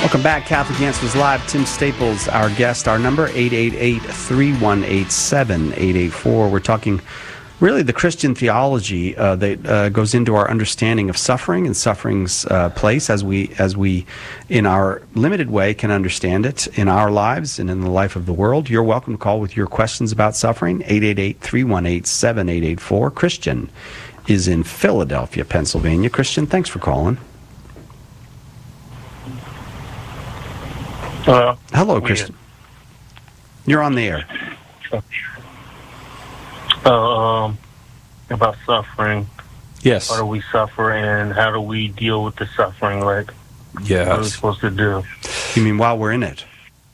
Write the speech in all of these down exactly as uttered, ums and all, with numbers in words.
Welcome back, Catholic Answers Live. Tim Staples, our guest. Our number, eight eight eight, three one eight, seven eight eight four. We're talking really the Christian theology uh, that uh, goes into our understanding of suffering and suffering's uh, place as we, as we, in our limited way, can understand it in our lives and in the life of the world. You're welcome to call with your questions about suffering, eight eight eight, three one eight, seven eight eight four. Christian is in Philadelphia, Pennsylvania. Christian, thanks for calling. Uh, Hello, Christian. You're on the air. Uh, um, about suffering. Yes. How do we suffer, and how do we deal with the suffering? Like, yes. what are we supposed to do? You mean while we're in it?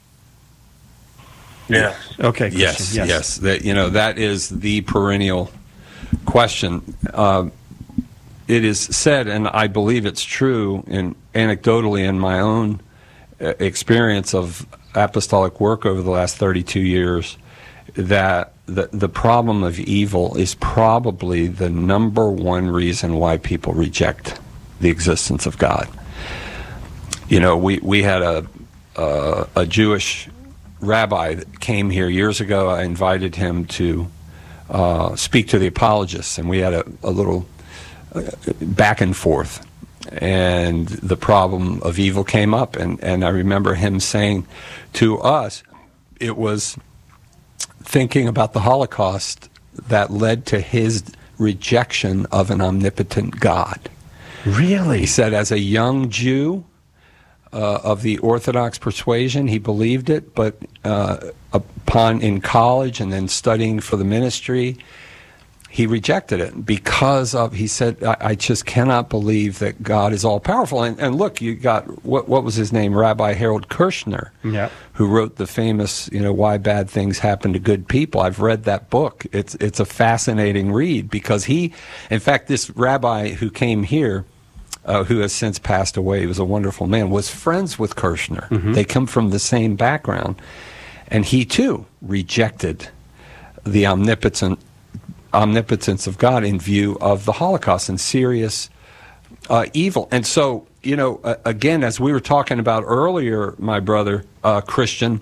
Yes. Okay. Christian. Yes. Yes. Yes. That, you know, that is the perennial question. Uh, it is said, and I believe it's true, and anecdotally in my own experience of apostolic work over the last thirty-two years, that the, the problem of evil is probably the number one reason why people reject the existence of God. You know, we, we had a, a, a Jewish rabbi that came here years ago. I invited him to uh, speak to the apologists, and we had a, a little back and forth. And the problem of evil came up, and, and I remember him saying to us, it was thinking about the Holocaust that led to his rejection of an omnipotent God. Really? He said as a young Jew uh, of the Orthodox persuasion, he believed it, but uh, upon in college and then studying for the ministry, he rejected it because of, he said, I, I just cannot believe that God is all-powerful. And, and look, you got, what what was his name? Rabbi Harold Kirshner, yeah. who wrote the famous, you know, Why Bad Things Happen to Good People. I've read that book. It's, it's a fascinating read because he, in fact, this rabbi who came here, uh, who has since passed away, he was a wonderful man, was friends with Kirshner. Mm-hmm. They come from the same background. And he, too, rejected the omnipotent omnipotence of God in view of the Holocaust and serious uh, evil. And so, you know, uh, again, as we were talking about earlier, my brother, uh, Christian,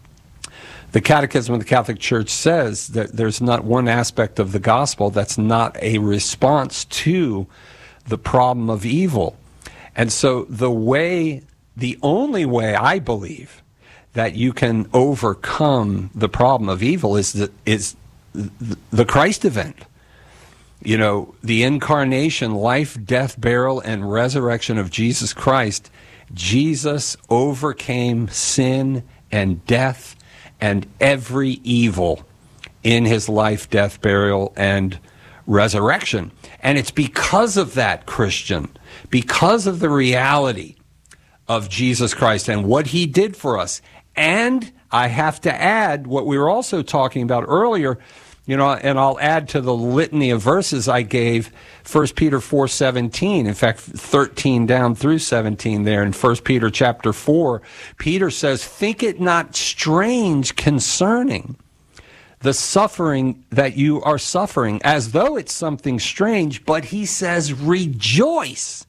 the Catechism of the Catholic Church says that there's not one aspect of the gospel that's not a response to the problem of evil. And so the way, the only way I believe that you can overcome the problem of evil is that is the Christ event. You know, the incarnation, life, death, burial, and resurrection of Jesus Christ. Jesus overcame sin and death and every evil in his life, death, burial, and resurrection. And it's because of that, Christian, because of the reality of Jesus Christ and what he did for us. And I have to add what we were also talking about earlier, you know, and I'll add to the litany of verses I gave, First Peter four seventeen, in fact, thirteen down through seventeen there in First Peter chapter four. Peter says, think it not strange concerning the suffering that you are suffering, as though it's something strange, but he says, rejoice,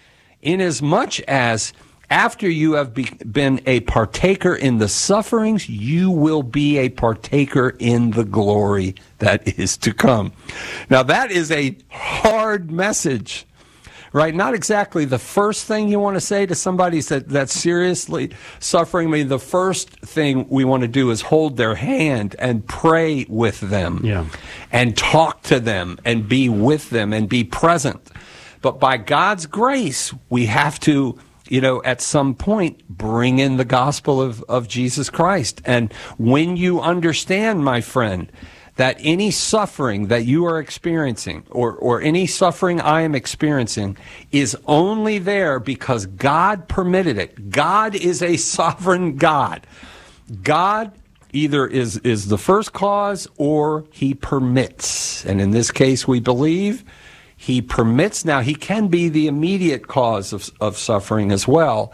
inasmuch as after you have be, been a partaker in the sufferings, you will be a partaker in the glory that is to come. Now, that is a hard message, right? Not exactly the first thing you want to say to somebody that, that's seriously suffering. I mean, the first thing we want to do is hold their hand and pray with them, yeah. and talk to them and be with them and be present. But by God's grace, we have to, you know, at some point, bring in the gospel of, of Jesus Christ. And when you understand, my friend, that any suffering that you are experiencing, or, or any suffering I am experiencing, is only there because God permitted it. God is a sovereign God. God either is, is the first cause or he permits. And in this case, we believe he permits. Now, he can be the immediate cause of, of suffering as well.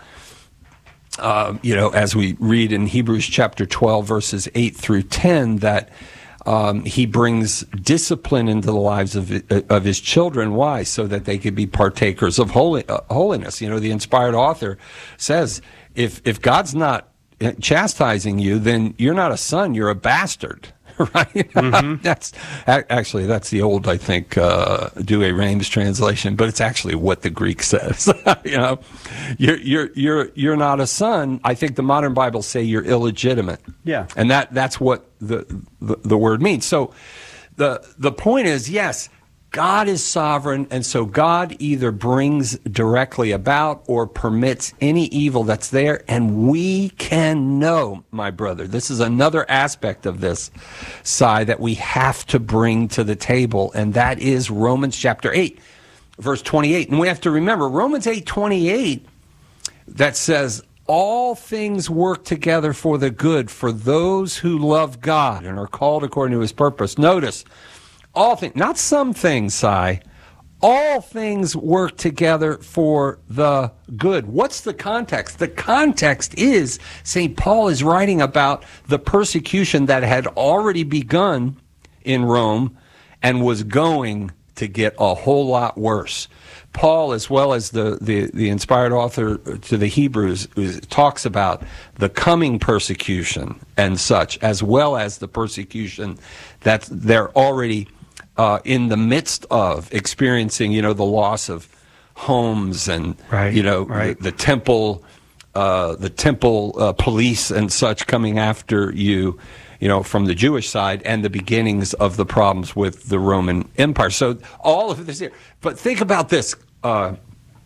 Uh, you know, as we read in Hebrews chapter twelve, verses eight through ten, that Um, he brings discipline into the lives of of his children. Why? So that they could be partakers of holy, uh, holiness. You know, the inspired author says, if if God's not chastising you, then you're not a son, you're a bastard. Right? Mm-hmm. That's actually that's the old, I think, uh, Douay-Rheims translation, but it's actually what the Greek says. You know, you're you're you're you're not a son. I think the modern Bibles say you're illegitimate. Yeah, and that that's what the the, the word means. So the the point is, yes, God is sovereign, and so God either brings directly about or permits any evil that's there, and we can know, my brother, this is another aspect of this side that we have to bring to the table, and that is Romans chapter eight, verse twenty-eight. And we have to remember, Romans eight twenty-eight, that says, all things work together for the good for those who love God and are called according to his purpose. Notice, all things, not some things, Si. All things work together for the good. What's the context? The context is Saint Paul is writing about the persecution that had already begun in Rome and was going to get a whole lot worse. Paul, as well as the, the, the inspired author to the Hebrews, talks about the coming persecution and such, as well as the persecution that they're already Uh, in the midst of experiencing, you know, the loss of homes and, right, you know, right. the, the temple, uh, the temple uh, police and such coming after you, you know, from the Jewish side, and the beginnings of the problems with the Roman Empire. So all of this here. But think about this, uh,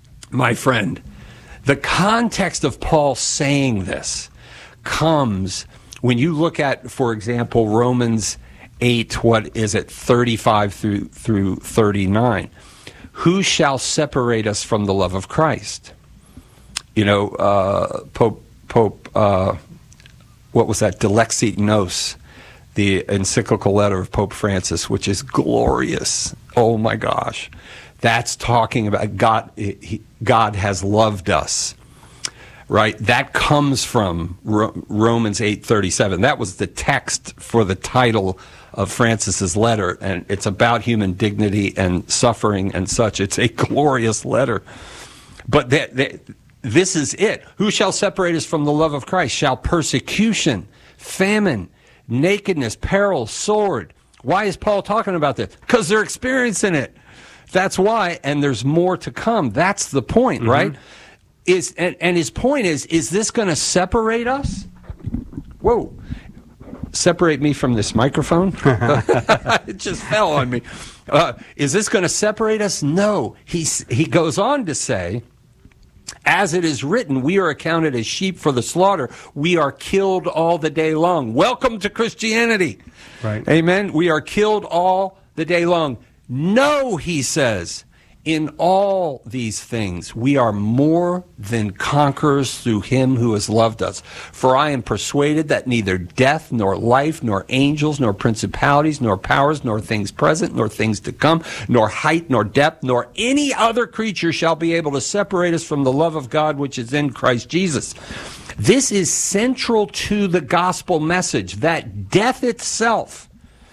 my friend. The context of Paul saying this comes when you look at, for example, Romans eight, what is it, thirty-five through through thirty-nine. Who shall separate us from the love of Christ? You know, uh, Pope, Pope uh, what was that, Dilexit Nos, the encyclical letter of Pope Francis, which is glorious. Oh my gosh. That's talking about God, he, God has loved us. Right? That comes from Ro- Romans eight thirty-seven. That was the text for the title of Francis's letter, and it's about human dignity and suffering and such. It's a glorious letter. But that, that, this is it. Who shall separate us from the love of Christ? Shall persecution, famine, nakedness, peril, sword? Why is Paul talking about this? Because they're experiencing it. That's why, and there's more to come. That's the point, mm-hmm. right? Is and, and his point is, is this going to separate us? Whoa. Separate me from this microphone? It just fell on me. Uh, is this going to separate us? No. He's, he goes on to say, as it is written, we are accounted as sheep for the slaughter. We are killed all the day long. Welcome to Christianity. Right. Amen. We are killed all the day long. No, he says, in all these things, we are more than conquerors through him who has loved us. For I am persuaded that neither death, nor life, nor angels, nor principalities, nor powers, nor things present, nor things to come, nor height, nor depth, nor any other creature shall be able to separate us from the love of God which is in Christ Jesus. This is central to the gospel message, that death itself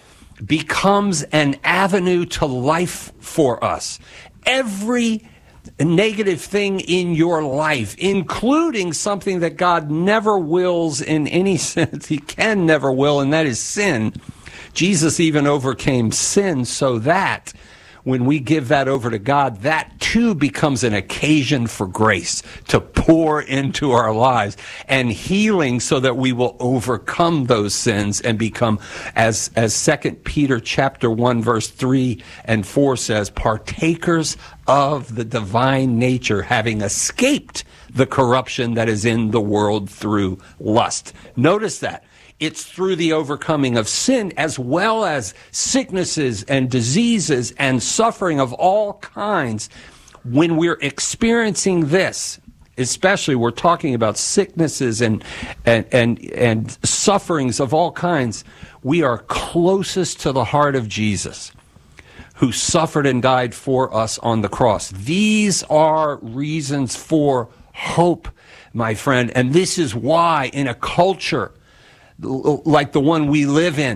becomes an avenue to life for us. Every negative thing in your life, including something that God never wills in any sense, he can never will, and that is sin. Jesus even overcame sin so that when we give that over to God, that too becomes an occasion for grace to pour into our lives and healing so that we will overcome those sins and become, as as Second Peter chapter one, verse three and four says, partakers of the divine nature, having escaped the corruption that is in the world through lust. Notice that. It's through the overcoming of sin, as well as sicknesses and diseases and suffering of all kinds. When we're experiencing this, especially we're talking about sicknesses and, and, and, and sufferings of all kinds, we are closest to the heart of Jesus, who suffered and died for us on the cross. These are reasons for hope, my friend. And this is why in a culture like the one we live in,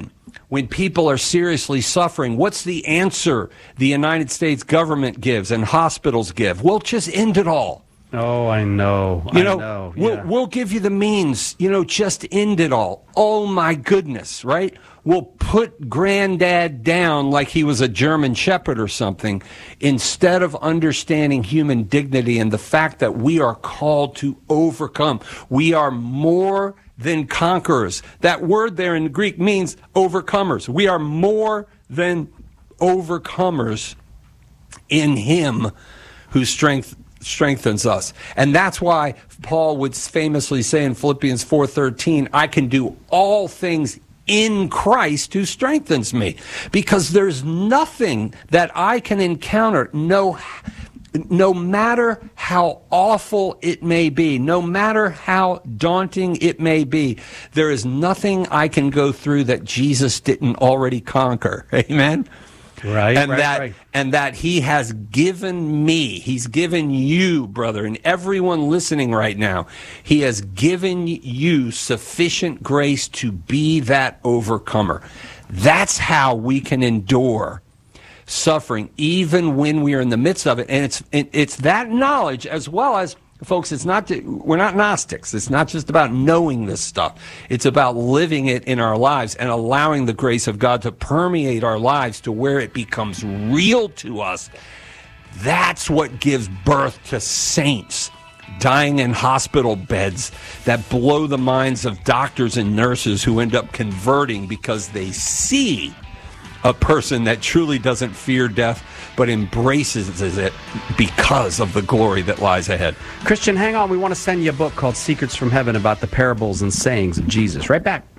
when people are seriously suffering, what's the answer the United States government gives and hospitals give? We'll just end it all. Oh, I know. You I know, know. we'll, Yeah. we'll give you the means, you know, just end it all. Oh, my goodness, right? We'll put granddad down like he was a German shepherd or something, instead of understanding human dignity and the fact that we are called to overcome. We are more than conquerors. That word there in Greek means overcomers. We are more than overcomers in him who strength, strengthens us. And that's why Paul would famously say in Philippians four thirteen, I can do all things in Christ who strengthens me. Because there's nothing that I can encounter, no No matter how awful it may be, no matter how daunting it may be, there is nothing I can go through that Jesus didn't already conquer. Amen? Right, and right, that, right. And that he has given me, he's given you, brother, and everyone listening right now, he has given you sufficient grace to be that overcomer. That's how we can endure suffering, even when we are in the midst of it. And it's it, it's that knowledge, as well as, folks, it's not we're not Gnostics. It's not just about knowing this stuff. It's about living it in our lives and allowing the grace of God to permeate our lives to where it becomes real to us. That's what gives birth to saints dying in hospital beds that blow the minds of doctors and nurses who end up converting because they see a person that truly doesn't fear death, but embraces it because of the glory that lies ahead. Christian, hang on. We want to send you a book called Secrets from Heaven about the parables and sayings of Jesus. Right back.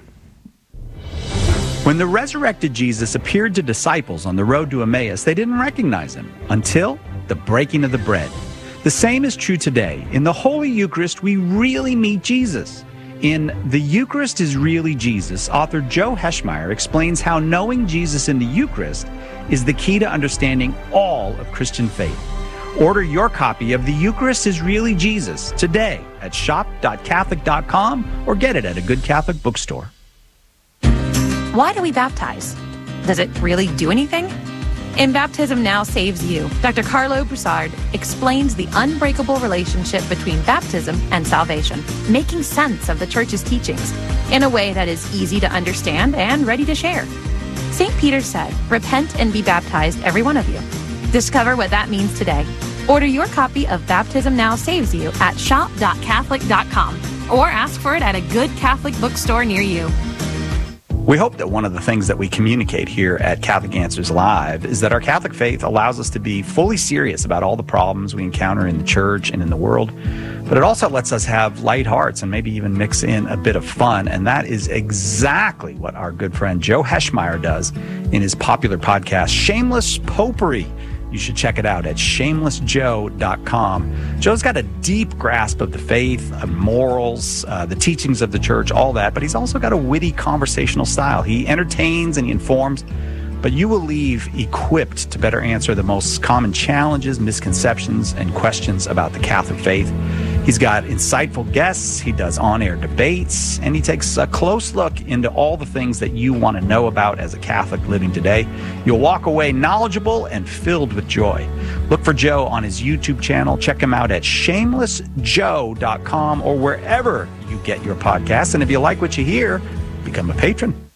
When the resurrected Jesus appeared to disciples on the road to Emmaus, they didn't recognize him until the breaking of the bread. The same is true today. In the Holy Eucharist, we really meet Jesus. In The Eucharist is Really Jesus, author Joe Heschmeyer explains how knowing Jesus in the Eucharist is the key to understanding all of Christian faith. Order your copy of The Eucharist is Really Jesus today at shop dot catholic dot com or get it at a good Catholic bookstore. Why do we baptize? Does it really do anything? In Baptism Now Saves You, Doctor Carlo Broussard explains the unbreakable relationship between baptism and salvation, making sense of the Church's teachings in a way that is easy to understand and ready to share. Saint Peter said, "Repent and be baptized, every one of you." Discover what that means today. Order your copy of Baptism Now Saves You at shop dot catholic dot com or ask for it at a good Catholic bookstore near you. We hope that one of the things that we communicate here at Catholic Answers Live is that our Catholic faith allows us to be fully serious about all the problems we encounter in the church and in the world, but it also lets us have light hearts and maybe even mix in a bit of fun, and that is exactly what our good friend Joe Heschmeyer does in his popular podcast, Shameless Popery. You should check it out at shameless joe dot com. Joe's got a deep grasp of the faith, of morals, uh, the teachings of the church, all that, but he's also got a witty conversational style. He entertains and he informs, but you will leave equipped to better answer the most common challenges, misconceptions, and questions about the Catholic faith. He's got insightful guests, he does on-air debates, and he takes a close look into all the things that you want to know about as a Catholic living today. You'll walk away knowledgeable and filled with joy. Look for Joe on his YouTube channel. Check him out at shameless joe dot com or wherever you get your podcasts. And if you like what you hear, become a patron.